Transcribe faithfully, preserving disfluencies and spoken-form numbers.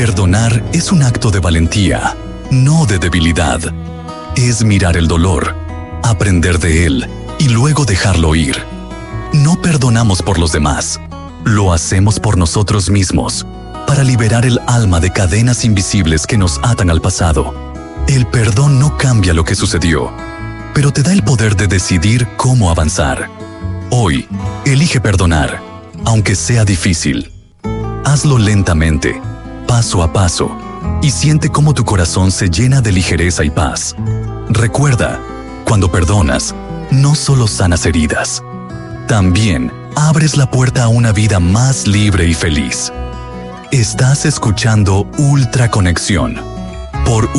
Perdonar es un acto de valentía, no de debilidad. Es mirar el dolor, aprender de él y luego dejarlo ir. No perdonamos por los demás, lo hacemos por nosotros mismos, para liberar el alma de cadenas invisibles que nos atan al pasado. El perdón no cambia lo que sucedió, pero te da el poder de decidir cómo avanzar. Hoy, elige perdonar, aunque sea difícil. Hazlo lentamente, paso a paso, y siente cómo tu corazón se llena de ligereza y paz. Recuerda, cuando perdonas, no solo sanas heridas, también abres la puerta a una vida más libre y feliz. Estás escuchando Ultra Conexión por